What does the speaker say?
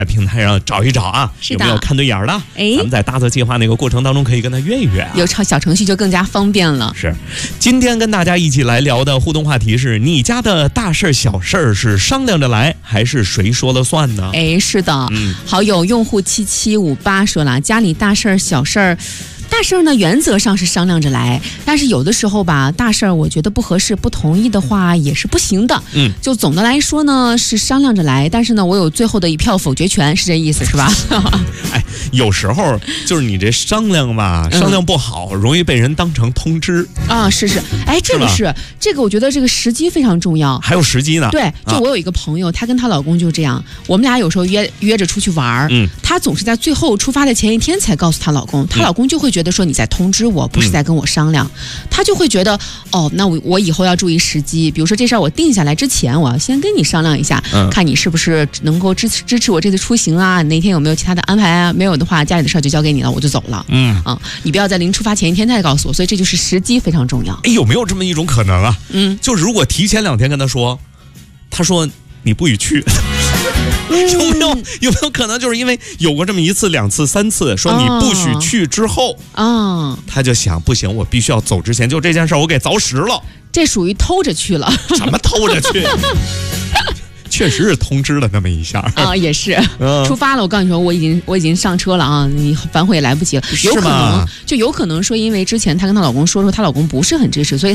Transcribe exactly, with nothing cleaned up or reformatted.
平台上找一找啊， 是的有没有看对眼的？ 哎， 咱们在大则计划那个过程当中可以跟他约一约啊。 有小程序就更加方便了。 是，今天跟大家一起来聊的互动话题是：你家的大事小事是商量着来，还是谁说了算呢？ 哎，是的， 嗯， 好友用户七七五八说了，家里大事儿小事儿。大事儿呢，原则上是商量着来，但是有的时候吧，大事儿我觉得不合适、不同意的话也是不行的。 嗯， 就总的来说呢，是商量着来，但是呢，我有最后的一票否决权，是这意思是吧？ 哎，有时候就是你这商量吧，商量不好，嗯、容易被人当成通知啊。是是，哎，这个是, 是这个，我觉得这个时机非常重要。 还有时机呢？ 对，就我有一个朋友，她、啊、跟她老公就这样，我们俩有时候约约着出去玩，嗯，她总是在最后出发的前一天才告诉她老公，她老公就会觉得。觉得说你在通知我，不是在跟我商量，嗯、他就会觉得哦，那我我以后要注意时机。比如说这事儿我定下来之前，我要先跟你商量一下，嗯、看你是不是能够支持支持我这次出行啊？哪天有没有其他的安排啊？没有的话，家里的事儿就交给你了，我就走了。嗯啊，你不要在临出发前一天再告诉我。所以这就是时机非常重要。 哎，有没有这么一种可能啊？嗯，就是如果提前两天跟他说，他说你不许去。有没有有没有可能就是因为有过这么一次两次三次说你不许去之后啊、哦，他就想不行，我必须要走之前就这件事我给凿实了。 这属于偷着去了。 什么偷着去？确实是通知了那么一下啊，也是、嗯、出发了。我告诉你说，我已经我已经上车了啊，你反悔也来不及了。有可能就有可能说，因为之前她跟她老公说说，她老公不是很支持，所以